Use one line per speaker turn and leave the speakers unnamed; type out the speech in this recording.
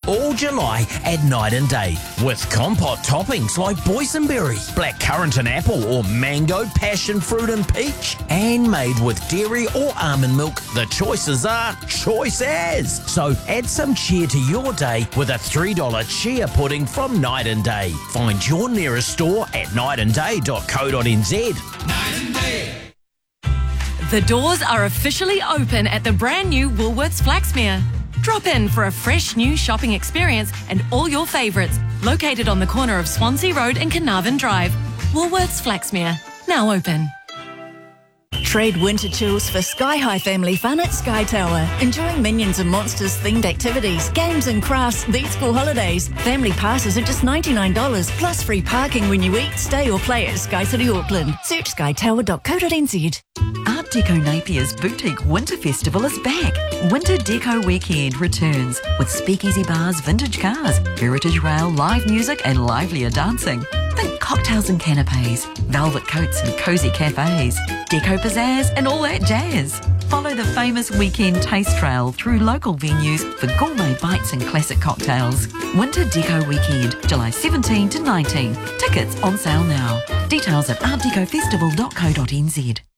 all July at Night and Day. With compote toppings like boysenberry, blackcurrant and apple, or mango, passion fruit and peach. And made with dairy or almond milk, the choices are choice as. So add some cheer to your day with a $3 chia pudding from Night and Day. Find your nearest store at nightandday.co.nz.
Night and Day.
The doors are officially open at the brand new Woolworths Flaxmere. Drop in for a fresh new shopping experience and all your favourites, located on the corner of Swansea Road and Carnarvon Drive. Woolworths Flaxmere, now open.
Trade winter chills for Sky High family fun at Sky Tower. Enjoying Minions and Monsters themed activities, games and crafts these school holidays. Family passes are just $99 plus free parking when you eat, stay or play at Sky City Auckland. Search skytower.co.nz.
Art Deco Napier's Boutique Winter Festival is back. Winter Deco Weekend returns with speakeasy bars, vintage cars, heritage rail, live music and livelier dancing. Think cocktails and canapes, velvet coats and cosy cafes, deco pizzazz and all that jazz. Follow the famous weekend taste trail through local venues for gourmet bites and classic cocktails. Winter Deco Weekend, July 17 to 19. Tickets on sale now. Details at artdecofestival.co.nz.